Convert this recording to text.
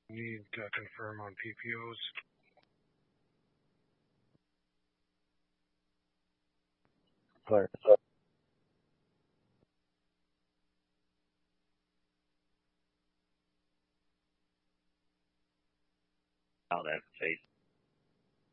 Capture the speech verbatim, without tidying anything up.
Need to confirm on P P Os. Clear. Out that face.